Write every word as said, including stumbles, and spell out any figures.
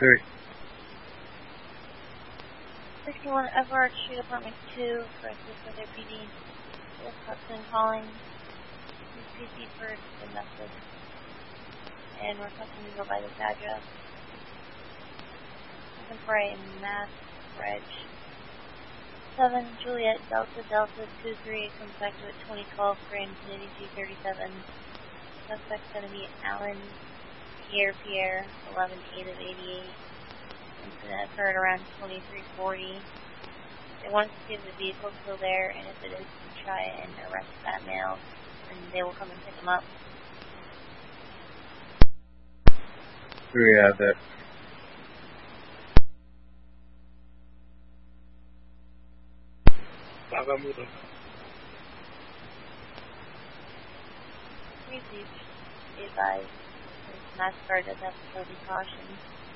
Three. sixty-one Everard Street, Apartment two, for Assistant P D. Wolf Hudson calling. P C for domestic. And we're custom to go by this address. Looking for a mass reg. seven Juliet Delta Delta two three comes back to a twenty twelve Grand Canadian G thirty-seven. Suspect's going to be Alan Pierre Pierre, eleven eight of eighty-eight. Incident occurred around twenty-three forty. They want to see if the vehicle's still there, and if it is, to try and arrest that male, and they will come and pick him up. We have that. Vagamundo. Please be advised, this mass guard does have facility caution.